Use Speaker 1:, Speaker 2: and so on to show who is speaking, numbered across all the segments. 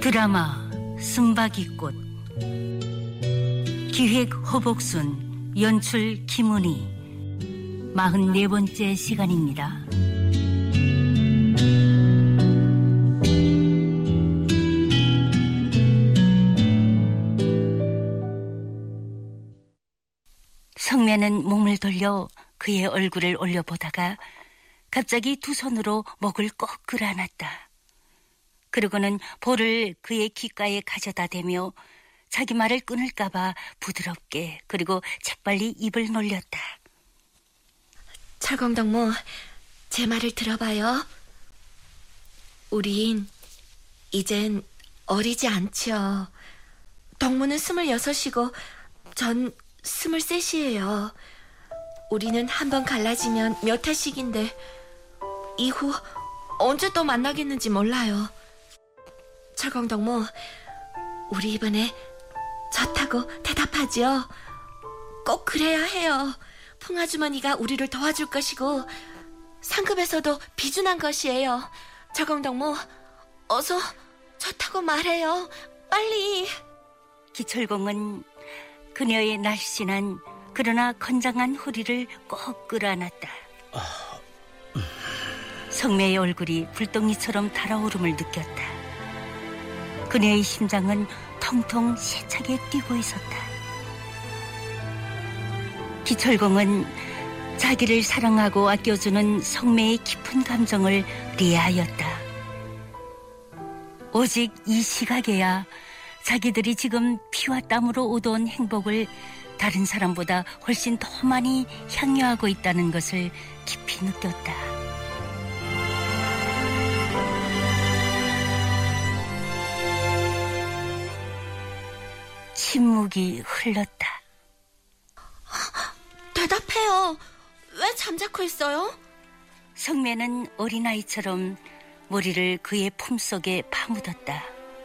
Speaker 1: 드라마 쓴바귀꽃, 기획 허복순, 연출 김은희, 44번째 시간입니다. 성매는 몸을 돌려 그의 얼굴을 올려보다가 갑자기 두 손으로 목을 꼭 끌어안았다. 그러고는 볼을 그의 귓가에 가져다 대며 자기 말을 끊을까봐 부드럽게 그리고 재빨리 입을 놀렸다.
Speaker 2: 철공덕무, 제 말을 들어봐요. 우린 이젠 어리지 않지요. 덕무는 26이고 전 23이에요. 우리는 한번 갈라지면 몇 해씩인데 이후 언제 또 만나겠는지 몰라요. 철공덕무, 우리 이번에 좋다고 대답하지요. 꼭 그래야 해요. 풍아주머니가 우리를 도와줄 것이고 상급에서도 비준한 것이에요. 철공덕무, 어서 좋다고 말해요. 빨리.
Speaker 1: 기철공은 그녀의 날씬한 그러나 건장한 허리를 꼭 끌어안았다. 성매의 얼굴이 불덩이처럼 달아오름을 느꼈다. 그녀의 심장은 통통 세차게 뛰고 있었다. 기철공은 자기를 사랑하고 아껴주는 성매의 깊은 감정을 리하였다. 오직 이 시각에야 자기들이 지금 피와 땀으로 얻어온 행복을 다른 사람보다 훨씬 더 많이 향유하고 있다는 것을 깊이 느꼈다. 침묵이 흘렀다.
Speaker 2: 대답해요. 왜 잠자코 있어요?
Speaker 1: 성매는 어린아이처럼 머리를 그의 품속에 파묻었다.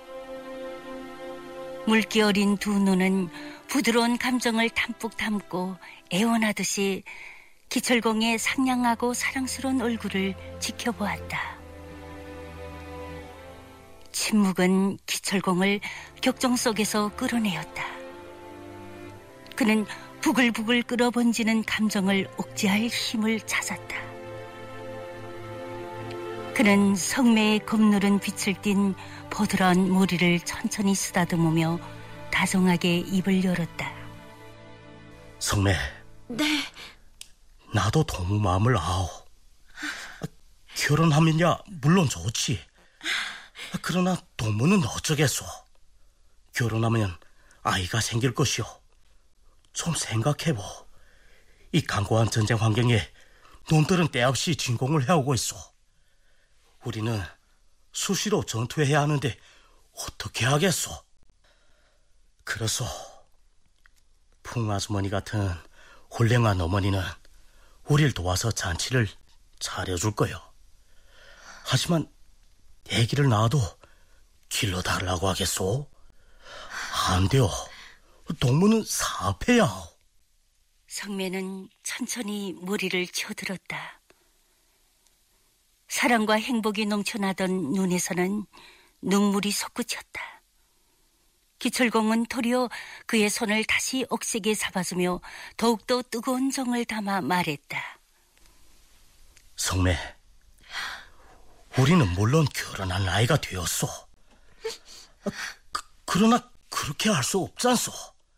Speaker 1: 물기 어린 두 눈은 부드러운 감정을 담뿍 담고 애원하듯이 기철공의 상냥하고 사랑스러운 얼굴을 지켜보았다. 침묵은 기철공을 격정 속에서 끌어내었다. 그는 부글부글 끓어번지는 감정을 억제할 힘을 찾았다. 그는 성매의 검누른 빛을 띤 보드라운 머리를 천천히 쓰다듬으며 다정하게 입을 열었다.
Speaker 3: 성매.
Speaker 2: 네.
Speaker 3: 나도 동무 마음을 아오. 결혼하면야 물론 좋지. 그러나 동무는 어쩌겠소. 결혼하면 아이가 생길 것이오. 좀 생각해보. 이 강고한 전쟁 환경에 놈들은 때없이 진공을 해오고 있어. 우리는 수시로 전투해야 하는데 어떻게 하겠소? 그래서 풍아주머니 같은 홀랭한 어머니는 우릴 도와서 잔치를 차려줄 거요. 하지만 아기를 낳아도 길러 달라고 하겠소? 안 돼요. 동무는 사패야.
Speaker 1: 성매는 천천히 머리를 쳐들었다. 사랑과 행복이 넘쳐나던 눈에서는 눈물이 솟구쳤다. 기철공은 도리어 그의 손을 다시 억세게 잡아주며 더욱더 뜨거운 정을 담아 말했다.
Speaker 3: 성매, 우리는 물론 결혼할 나이가 되었소. 그러나 그렇게 할 수 없잖소.